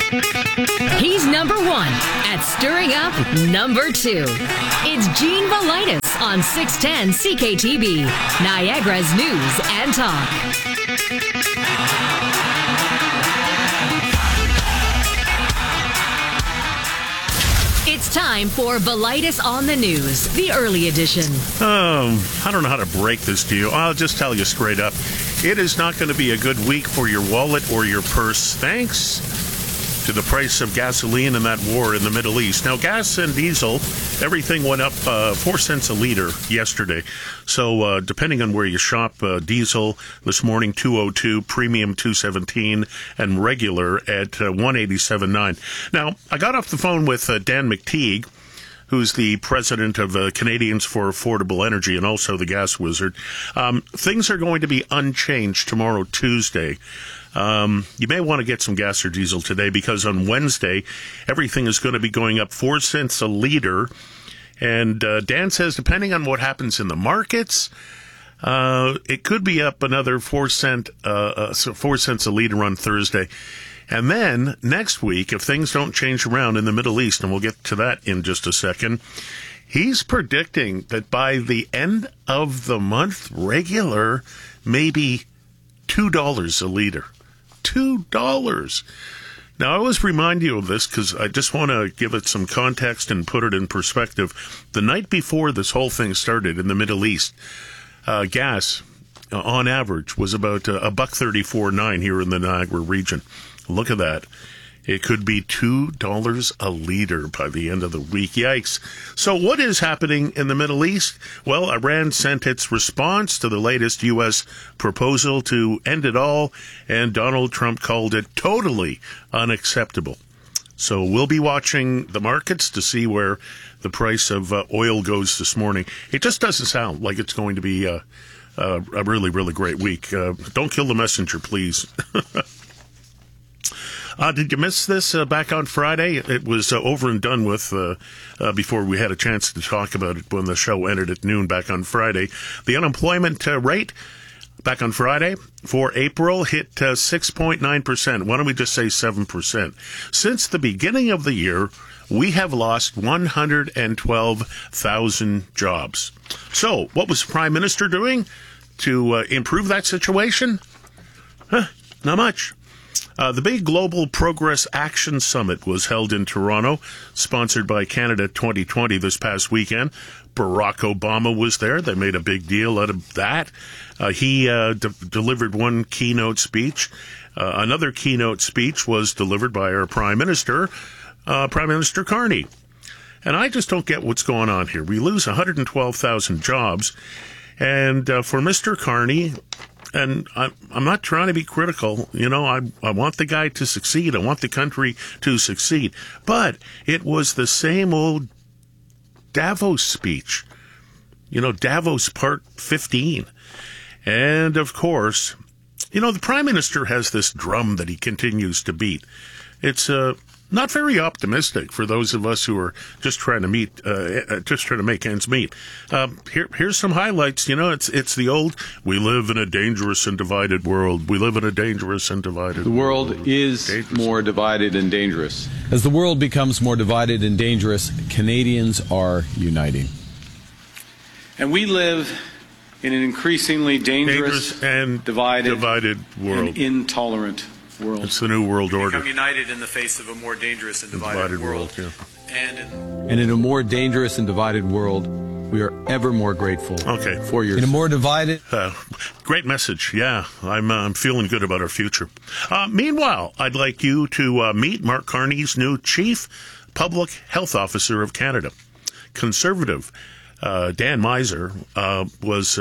He's number one at stirring up number two. It's Gene Velitis on 610 CKTB, Niagara's News and Talk. It's time for Velitis on the News, the early edition. I don't know how to break this to you. I'll just tell you straight up. It is not going to be a good week for your wallet or your purse, thanks to the price of gasoline and that war in the Middle East. Now, gas and diesel, everything went up 4 cents a liter yesterday. So depending on where you shop, diesel this morning, $2.02, premium $2.17, and regular at $1.87.9. Now, I got off the phone with Dan McTeague, who's the president of Canadians for Affordable Energy and also the Gas Wizard. Things are going to be unchanged tomorrow, Tuesday. You may want to get some gas or diesel today because on Wednesday, everything is going to be going up 4 cents a liter. And Dan says, depending on what happens in the markets, it could be up another 4 cents a liter on Thursday. And then next week, if things don't change around in the Middle East, and we'll get to that in just a second, he's predicting that by the end of the month, regular maybe $2 a liter. $2. Now, I always remind you of this because I just want to give it some context and put it in perspective. The night before this whole thing started in the Middle East, gas, on average, was about $1.34.9 here in the Niagara region. Look at that. It could be $2 a liter by the end of the week. Yikes. So what is happening in the Middle East? Well, Iran sent its response to the latest U.S. proposal to end it all, and Donald Trump called it totally unacceptable. So we'll be watching the markets to see where the price of oil goes this morning. It just doesn't sound like it's going to be a really, really great week. Don't kill the messenger, please. Did you miss this back on Friday? It was over and done with before we had a chance to talk about it when the show ended at noon back on Friday. The unemployment rate back on Friday for April hit 6.9%. Why don't we just say 7%? Since the beginning of the year, we have lost 112,000 jobs. So what was the Prime Minister doing to improve that situation? Not much. The big Global Progress Action Summit was held in Toronto, sponsored by Canada 2020 this past weekend. Barack Obama was there. They made a big deal out of that. He delivered one keynote speech. Another keynote speech was delivered by our Prime Minister, Prime Minister Carney. And I just don't get what's going on here. We lose 112,000 jobs. And for Mr. Carney, and I'm not trying to be critical, you know, I want the guy to succeed. I want the country to succeed. But it was the same old Davos speech, you know, Davos Part 15. And, of course, you know, the Prime Minister has this drum that he continues to beat. It's not very optimistic for those of us who are just trying to make ends meet. Here's some highlights. You know, it's the old, we live in a dangerous and divided world. We live in a dangerous and divided world. The world is more divided and dangerous. As the world becomes more divided and dangerous, Canadians are uniting. And we live in an increasingly dangerous and divided world. And intolerant world. It's the new world order. Become united in the face of a more dangerous and divided world. Yeah. And in a more dangerous and divided world, we are ever more grateful for your... In a more divided... Great message. Yeah, I'm feeling good about our future. Meanwhile, I'd like you to meet Mark Carney's new Chief Public Health Officer of Canada. Conservative Dan Miser was...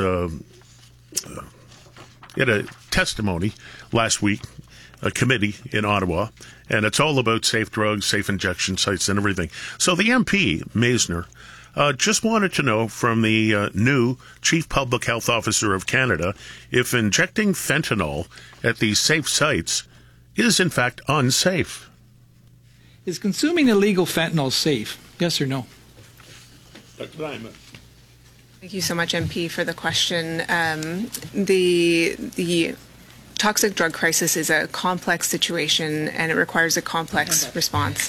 he had a testimony last week, a committee in Ottawa, and it's all about safe drugs, safe injection sites, and everything. So the MP, Maisner, just wanted to know from the new Chief Public Health Officer of Canada if injecting fentanyl at these safe sites is, in fact, unsafe. Is consuming illegal fentanyl safe? Yes or no? Dr. Diamond. Thank you so much, MP, for the question. The toxic drug crisis is a complex situation, and it requires a complex response.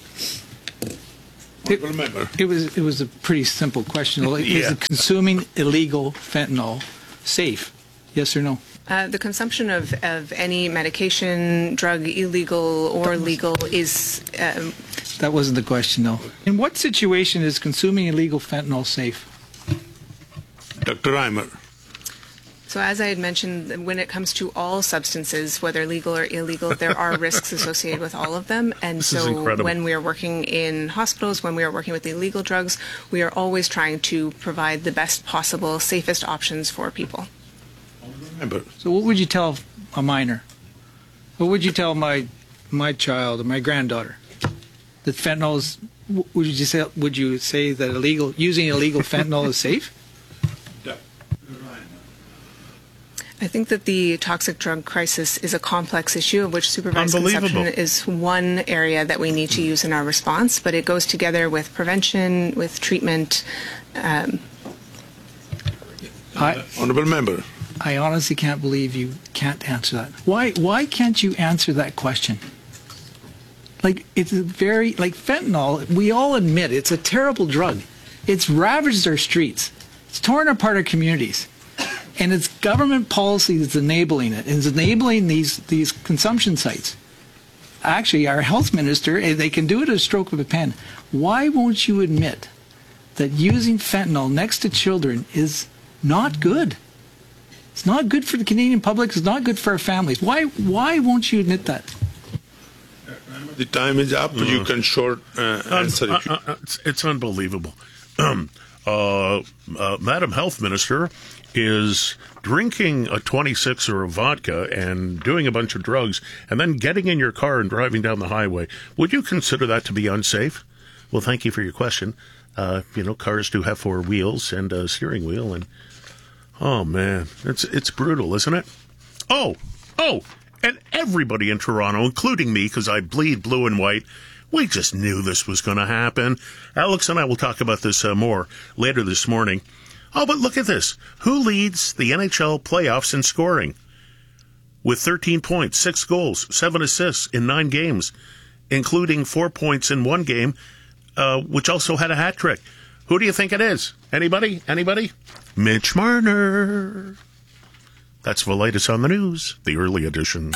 It was a pretty simple question. Is consuming illegal fentanyl safe? Yes or no? The consumption of any medication, drug, illegal or legal, is... That wasn't the question, though. In what situation is consuming illegal fentanyl safe? Dr. Reimer. So as I had mentioned, when it comes to all substances, whether legal or illegal, there are risks associated with all of them. And so when we are working in hospitals, when we are working with illegal drugs, we are always trying to provide the best possible, safest options for people. So what would you tell a minor? What would you tell my child or my granddaughter? That fentanyl is, would you say that using illegal fentanyl is safe? I think that the toxic drug crisis is a complex issue of which supervised consumption is one area that we need to use in our response, but it goes together with prevention, with treatment. Honourable Member. I honestly can't believe you can't answer that. Why can't you answer that question? It's fentanyl, we all admit it's a terrible drug. It's ravaged our streets. It's torn apart our communities. And it's government policy that's enabling it. It's enabling these consumption sites. Actually, our health minister, they can do it at a stroke of a pen. Why won't you admit that using fentanyl next to children is not good? It's not good for the Canadian public. It's not good for our families. Why won't you admit that? The time is up. You can short answer it. It's unbelievable. Madam Health Minister is drinking a 26er of vodka and doing a bunch of drugs and then getting in your car and driving down the highway. Would you consider that to be unsafe? Well, thank you for your question. Cars do have 4 wheels and a steering wheel, and oh man, it's brutal, isn't it? Oh, and everybody in Toronto, including me, because I bleed blue and white, we just knew this was going to happen. Alex and I will talk about this more later this morning. Oh, but look at this. Who leads the NHL playoffs in scoring? With 13 points, 6 goals, 7 assists in 9 games, including 4 points in one game, which also had a hat trick. Who do you think it is? Anybody? Mitch Marner. That's Velitis on the News, the early edition.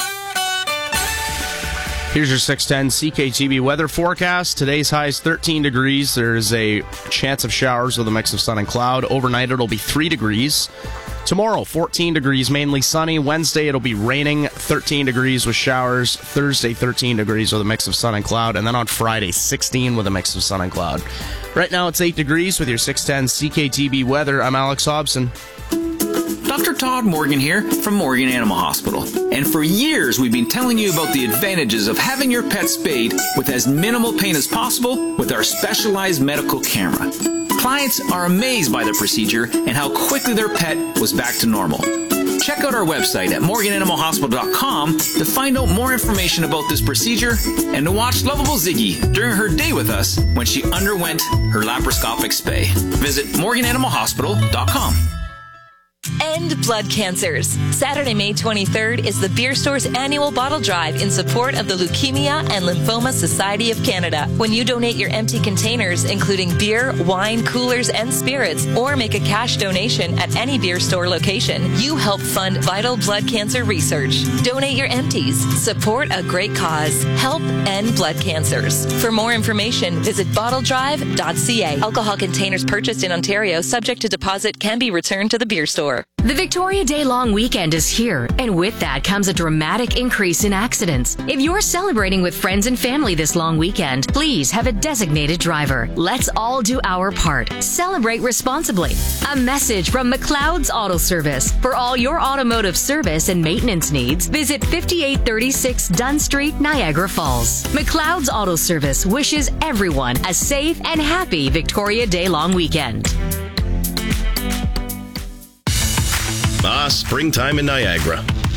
Here's your 610 CKTB weather forecast. Today's high is 13 degrees. There's a chance of showers with a mix of sun and cloud. Overnight, it'll be 3 degrees. Tomorrow, 14 degrees, mainly sunny. Wednesday, it'll be raining, 13 degrees with showers. Thursday, 13 degrees with a mix of sun and cloud. And then on Friday, 16 with a mix of sun and cloud. Right now, it's 8 degrees with your 610 CKTB weather. I'm Alex Hobson. Dr. Todd Morgan here from Morgan Animal Hospital. And for years, we've been telling you about the advantages of having your pet spayed with as minimal pain as possible with our specialized medical camera. Clients are amazed by the procedure and how quickly their pet was back to normal. Check out our website at morgananimalhospital.com to find out more information about this procedure and to watch lovable Ziggy during her day with us when she underwent her laparoscopic spay. Visit morgananimalhospital.com. End blood cancers. Saturday, May 23rd is the Beer Store's annual bottle drive in support of the Leukemia and Lymphoma Society of Canada. When you donate your empty containers, including beer, wine, coolers, and spirits, or make a cash donation at any Beer Store location, you help fund vital blood cancer research. Donate your empties. Support a great cause. Help end blood cancers. For more information, visit bottledrive.ca. Alcohol containers purchased in Ontario, subject to deposit, can be returned to the Beer Store. The Victoria Day long weekend is here, and with that comes a dramatic increase in accidents. If you're celebrating with friends and family this long weekend, please have a designated driver. Let's all do our part. Celebrate responsibly. A message from McLeod's Auto Service. For all your automotive service and maintenance needs, visit 5836 Dunn Street, Niagara Falls. McLeod's Auto Service wishes everyone a safe and happy Victoria Day long weekend. Springtime in Niagara.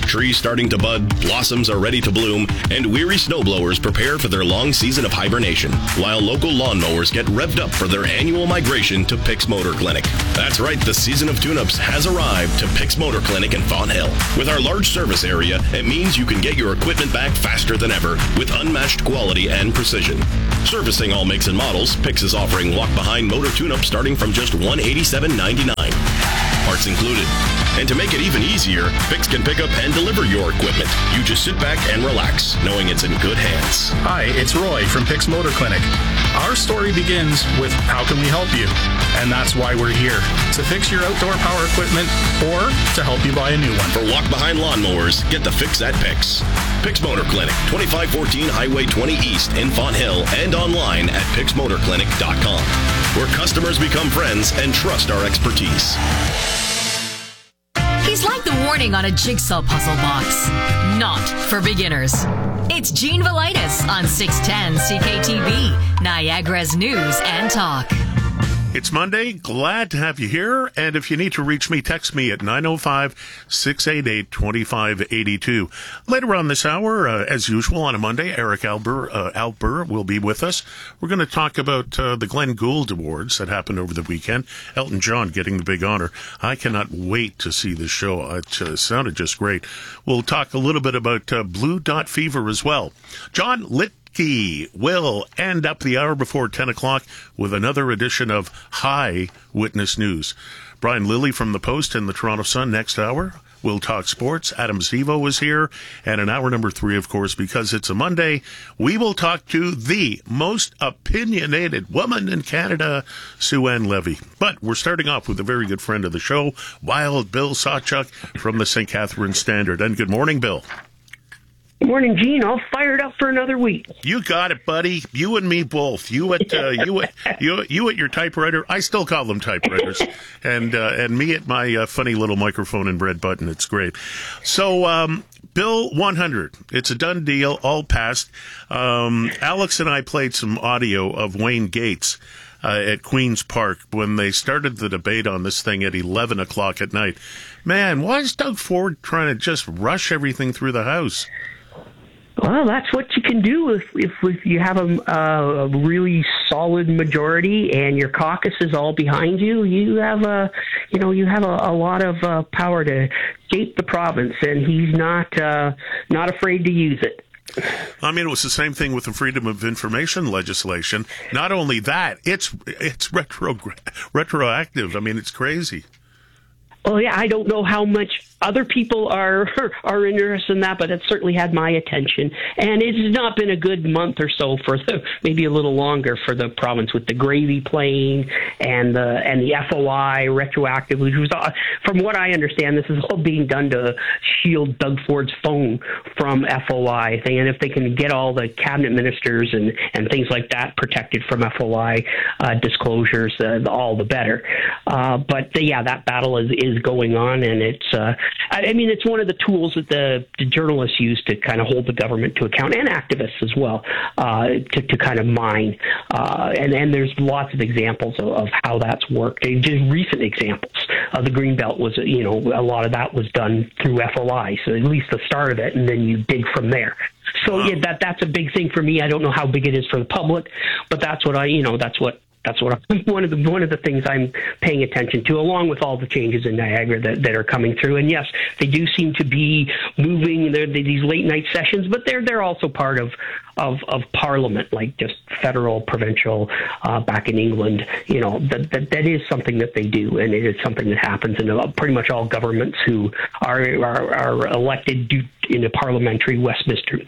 trees starting to bud, blossoms are ready to bloom, and weary snowblowers prepare for their long season of hibernation, while local lawnmowers get revved up for their annual migration to Picks Motor Clinic. That's right, the season of tune-ups has arrived to Picks Motor Clinic in Fonthill. With our large service area, it means you can get your equipment back faster than ever with unmatched quality and precision. Servicing all makes and models, Picks is offering walk-behind motor tune-up starting from just $187.99. Parts included. And to make it even easier, Picks can pick up and deliver your equipment. You just sit back and relax, knowing it's in good hands. Hi, it's Roy from Picks Motor Clinic. Our story begins with how can we help you? And that's why we're here, to fix your outdoor power equipment or to help you buy a new one. For walk-behind lawnmowers, get the fix at Picks. Picks Motor Clinic, 2514 Highway 20 East in Fonthill, and online at picksmotorclinic.com, where customers become friends and trust our expertise. He's like the warning on a jigsaw puzzle box. Not for beginners. It's Gene Velitis on 610 CKTV, Niagara's News and Talk. It's Monday. Glad to have you here. And if you need to reach me, text me at 905-688-2582. Later on this hour, as usual on a Monday, Eric Alber will be with us. We're going to talk about the Glenn Gould Awards that happened over the weekend. Elton John getting the big honor. I cannot wait to see this show. It sounded just great. We'll talk a little bit about Blue Dot Fever as well. John Litt will end up the hour before 10 o'clock with another edition of High Witness News. Brian Lilly from The Post and the Toronto Sun next hour. We'll talk sports. Adam Zivo is here. And in hour number 3, of course, because it's a Monday, we will talk to the most opinionated woman in Canada, Sue-Ann Levy. But we're starting off with a very good friend of the show, Wild Bill Sawchuk from the St. Catharines Standard. And good morning, Bill. Good morning, Gene. All fired up for another week. You got it, buddy. You and me both. You at you at your typewriter. I still call them typewriters, and me at my funny little microphone and red button. It's great. So, Bill 100. It's a done deal. All passed. Alex and I played some audio of Wayne Gates at Queen's Park when they started the debate on this thing at 11 o'clock at night. Man, why is Doug Ford trying to just rush everything through the House? Well, that's what you can do if you have a really solid majority and your caucus is all behind you. You have a lot of power to shape the province, and he's not afraid to use it. I mean, it was the same thing with the Freedom of Information legislation. Not only that, it's retroactive. I mean, it's crazy. Oh, yeah, I don't know how much other people are interested in that, but it certainly had my attention. And it's not been a good month or so maybe a little longer for the province with the gravy plane and the FOI retroactive, which was, from what I understand, this is all being done to shield Doug Ford's phone from FOI thing. And if they can get all the cabinet ministers and things like that protected from FOI disclosures, all the better. But yeah, that battle is going on, and it's it's one of the tools that the journalists use to kind of hold the government to account, and activists as well, to kind of mine. And there's lots of examples of how that's worked. Just recent examples. The Greenbelt was, a lot of that was done through FOI, so at least the start of it, and then you dig from there. So yeah, that's a big thing for me. I don't know how big it is for the public, but that's what one of the things I'm paying attention to, along with all the changes in Niagara that are coming through. And yes, they do seem to be moving these late night sessions, but they're also part of Parliament, like just federal, provincial, back in England. That is something that they do, and it is something that happens in pretty much all governments who are elected in a parliamentary Westminster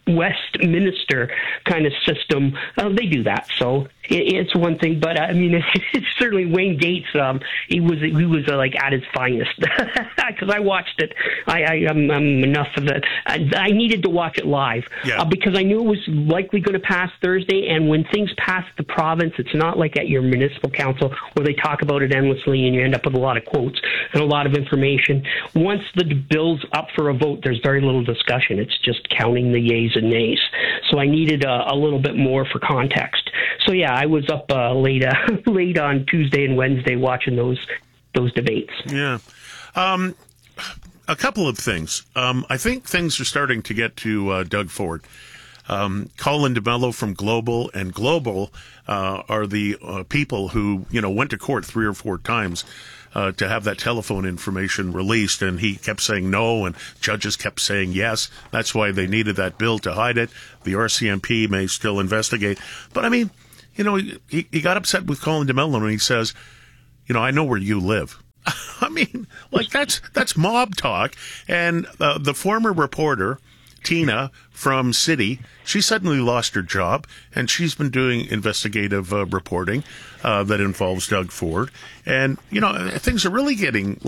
kind of system. They do that, so it's one thing. But I mean, it's certainly Wayne Gates. He was like at his finest, because I watched it. I'm enough of it. I needed to watch it live, because I knew it was likely going to pass Thursday. And when things pass the province, it's not like at your municipal council where they talk about it endlessly and you end up with a lot of quotes and a lot of information. Once the bill's up for a vote, there's very little discussion. It's just counting the yays and nays. So I needed a little bit more for context. So yeah, I was up late on Tuesday and Wednesday watching those debates. Yeah. a couple of things. I think things are starting to get to Doug Ford. Colin DeMello from Global, and Global are the people who, went to court 3 or 4 times to have that telephone information released, and he kept saying no, and judges kept saying yes. That's why they needed that bill to hide it. The RCMP may still investigate. But, I mean, he got upset with Colin DeMello when he says, I know where you live. I mean, like, that's mob talk. And the former reporter, Tina from City, she suddenly lost her job, and she's been doing investigative reporting that involves Doug Ford. And, things are really getting,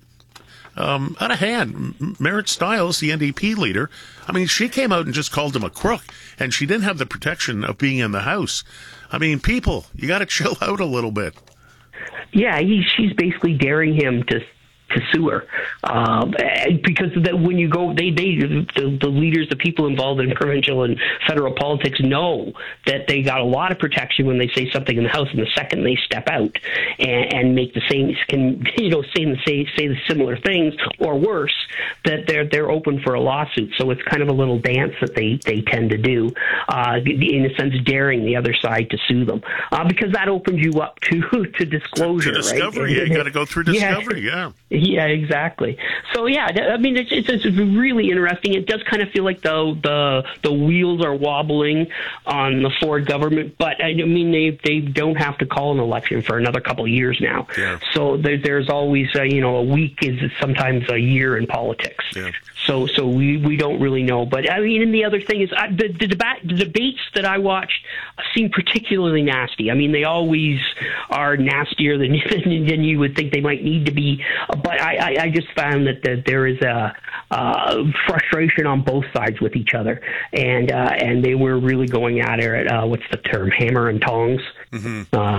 out of hand. Merritt Stiles, the NDP leader, I mean, she came out and just called him a crook, and she didn't have the protection of being in the House. I mean, people, you got to chill out a little bit. Yeah, she's basically daring him to sue her because when you go, the leaders, the people involved in provincial and federal politics know that they got a lot of protection when they say something in the House, and the second they step out and make the same, say the similar things or worse, that they're open for a lawsuit. So it's kind of a little dance that they tend to do, in a sense, daring the other side to sue them, because that opens you up to disclosure, to discovery. Right? You got to go through discovery. Yeah. Yeah, exactly. So yeah, I mean, it's really interesting. It does kind of feel like the wheels are wobbling on the Ford government, but I mean, they don't have to call an election for another couple of years now. Yeah. So there's always a week is sometimes a year in politics. Yeah. So we don't really know. But I mean, and the other thing is the debates that I watched seem particularly nasty. I mean, they always are nastier than you would think they might need to be. But I just found that there is a frustration on both sides with each other, and they were really going at it. What's the term? Hammer and tongs. Mm-hmm.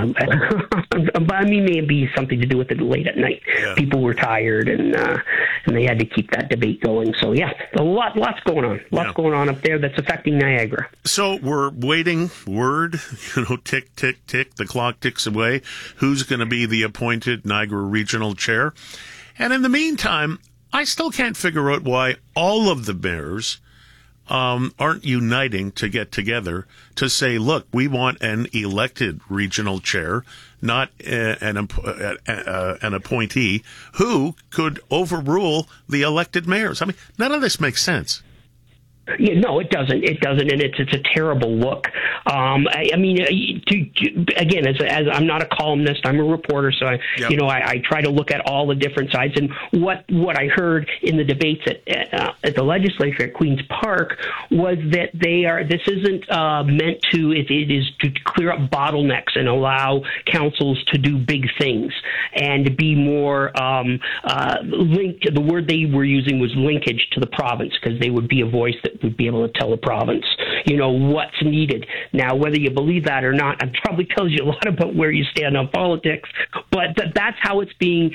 But I mean, maybe something to do with it late at night. Yeah. People were tired, and they had to keep that debate going. So yeah, lots going on. Lots going on up there that's affecting Niagara. So we're waiting word. Tick, tick, tick. The clock ticks away. Who's going to be the appointed Niagara Regional Chair? And in the meantime, I still can't figure out why all of the mayors aren't uniting to get together to say, look, we want an elected regional chair, not an appointee who could overrule the elected mayors. I mean, none of this makes sense. Yeah, no, it doesn't. It doesn't, and it's a terrible look. I mean, again, as I'm not a columnist, I'm a reporter, so I try to look at all the different sides. And what I heard in the debates at the legislature at Queen's Park was that this isn't meant to. It is to clear up bottlenecks and allow councils to do big things and to be more linked. The word they were using was linkage to the province, because they would be a voice that would be able to tell the province, what's needed. Now, whether you believe that or not, it probably tells you a lot about where you stand on politics, but that's how it's being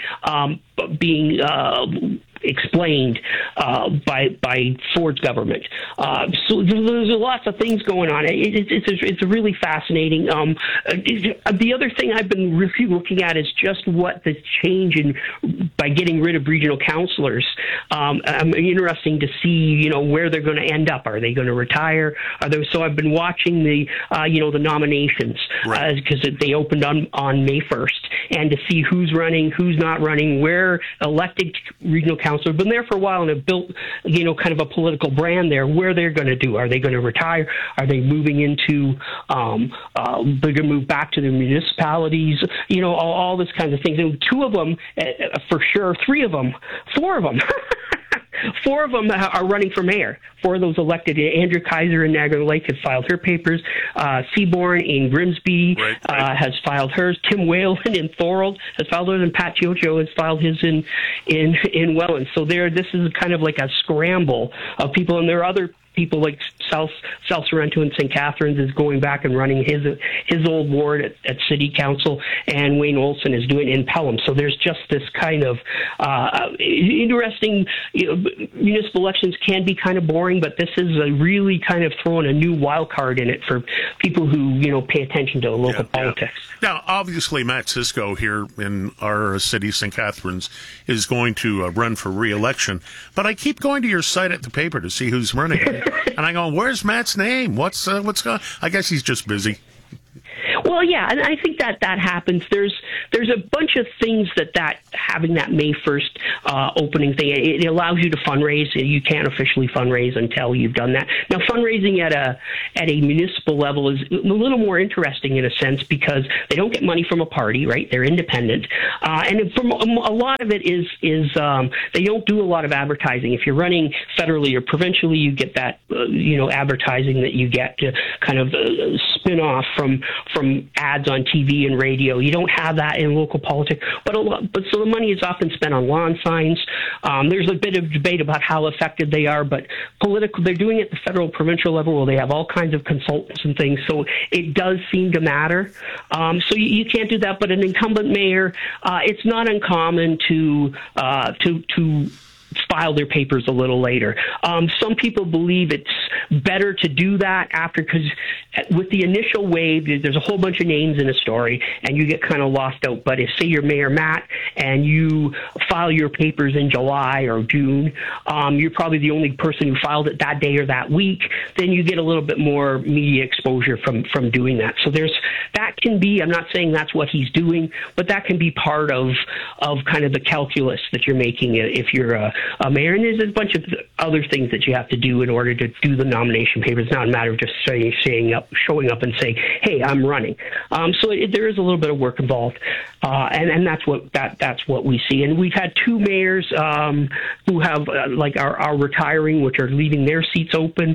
explained by Ford's government. So there's lots of things going on. It's really fascinating. The other thing I've been really looking at is just what the change by getting rid of regional councillors. Interesting to see, where they're going to end up. Are they going to retire? So I've been watching the nominations, because they opened on May 1st, and to see who's running, who's not running, where elected regional councillors have been there for a while and have built, kind of a political brand there, where they're going to do. Are they going to retire? Are they moving into, they're going to move back to their municipalities? All this kinds of things. And 2 of them, for sure, 3 of them, 4 of them. 4 of them are running for mayor. 4 of those elected. Andrew Kaiser in Niagara Lake has filed her papers. Seaborn in Grimsby has filed hers. Tim Whalen in Thorold has filed hers, and Pat Chiocho has filed his in Welland. So this is kind of like a scramble of people, and there are other people like South Sorrento and St. Catharines is going back and running his old ward at City Council, and Wayne Olson is doing it in Pelham. So there's just this kind of interesting. Municipal elections can be kind of boring, but this is a really kind of throwing a new wild card in it for people who pay attention to local politics. Now, obviously, Matt Cisco here in our city, St. Catharines, is going to run for re-election. But I keep going to your site at the paper to see who's running, and I go, "Where's Matt's name? What's going?" I guess he's just busy. Well, yeah, and I think that happens. There's a bunch of things that having that May 1st opening thing, it allows you to fundraise. You can't officially fundraise until you've done that. Now, fundraising at a municipal level is a little more interesting in a sense because they don't get money from a party, right? They're independent, and from a lot of it is they don't do a lot of advertising. If you're running federally or provincially, you get that advertising that you get to kind of spin off from ads on TV and radio. You don't have that in local politics, but so the money is often spent on lawn signs. There's a bit of debate about how effective they are, but they're doing it at the federal, provincial level where they have all kinds of consultants and things. So it does seem to matter. So you can't do that, but an incumbent mayor, it's not uncommon to file their papers a little later. Some people believe it's better to do that after, because with the initial wave, there's a whole bunch of names in a story, and you get kind of lost out. But if, say, you're Mayor Matt, and you file your papers in July or June, you're probably the only person who filed it that day or that week, then you get a little bit more media exposure from doing that. So that can be, I'm not saying that's what he's doing, but that can be part of kind of the calculus that you're making if you're a mayor. And there's a bunch of other things that you have to do in order to do the nomination papers. It's not a matter of just showing up and saying, "Hey, I'm running." So there is a little bit of work involved, and that's what we see. And we've had two mayors who have are retiring, which are leaving their seats open.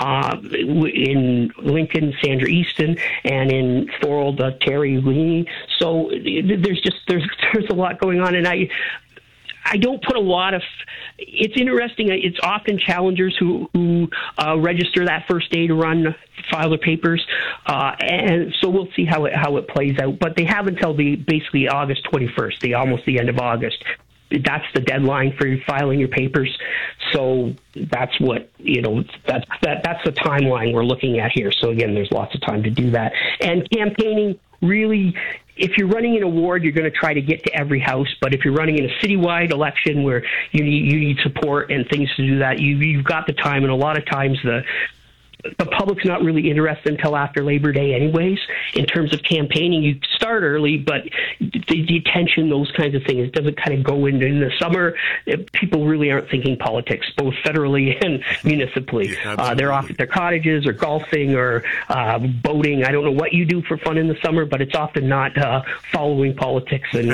In Lincoln, Sandra Easton, and in Thorold, Terry Uglini. So there's a lot going on, and I don't put a lot of. It's interesting. It's often challengers who register that first day to file their papers, and so we'll see how it plays out. But they have until basically August 21st, almost the end of August. That's the deadline for filing your papers. So that's what that's the timeline we're looking at here. So again, there's lots of time to do that. And campaigning, really, if you're running in a ward, you're going to try to get to every house. But if you're running in a citywide election where you need support and things to do that, you've got the time. And a lot of times the public's not really interested until after Labor Day anyways. In terms of campaigning, you start early, but the attention, those kinds of things, it doesn't kind of go in the summer. People really aren't thinking politics, both federally and municipally. They're off at their cottages or golfing or boating. I don't know what you do for fun in the summer, but it's often not following politics and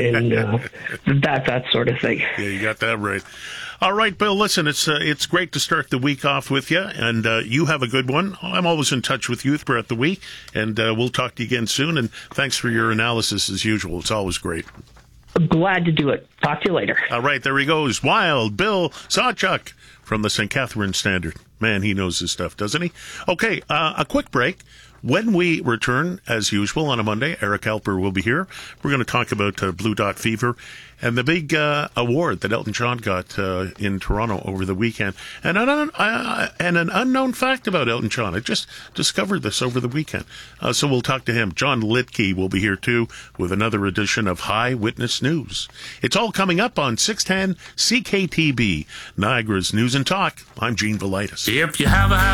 that sort of thing. Yeah, you got that right. All right, Bill, listen, it's great to start the week off with you, and you have a good one. I'm always in touch with you throughout the week, and we'll talk to you again soon, and thanks for your analysis as usual. It's always great. Glad to do it. Talk to you later. All right, there he goes. Wild Bill Sawchuk from the St. Catharines Standard. Man, he knows his stuff, doesn't he? Okay, a quick break. When we return, as usual, on a Monday, Eric Alper will be here. We're going to talk about Blue Dot Fever and the big award that Elton John got in Toronto over the weekend. And an unknown fact about Elton John. I just discovered this over the weekend. So we'll talk to him. John Litke will be here, too, with another edition of High Witness News. It's all coming up on 610 CKTB, Niagara's News and Talk. I'm Gene Velitis. If you have a